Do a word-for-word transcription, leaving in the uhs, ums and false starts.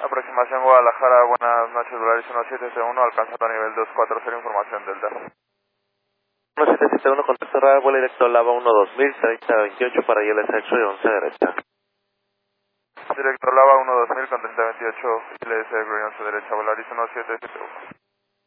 Aproximación Guadalajara, buenas noches, Volaris uno siete siete uno, alcanzando a nivel dos cuatro cero, información Delta. uno siete siete uno, contacto radar, vuelo directo Lava uno dos mil, treinta veintiocho para I L S X-Ray once derecha. Director Lava uno dos mil con treinta veintiocho, I L S once derecha, Volaris uno siete siete uno.